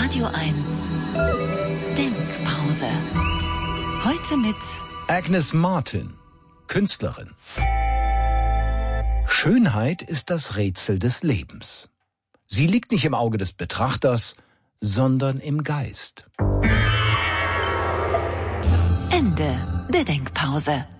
Radio 1 Denkpause. Heute mit Agnes Martin, Künstlerin. Schönheit ist das Rätsel des Lebens. Sie liegt nicht im Auge des Betrachters, sondern im Geist. Ende der Denkpause.